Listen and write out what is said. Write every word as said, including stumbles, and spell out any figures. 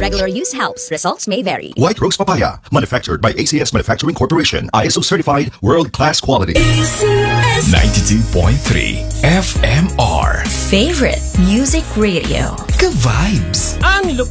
regular use helps. Results may vary. White Rose Papaya, manufactured by A C S Manufacturing Corporation. I S O certified, world-class quality. ninety-two point three F M R. Favorite Music Radio. Ka-vibes. Ang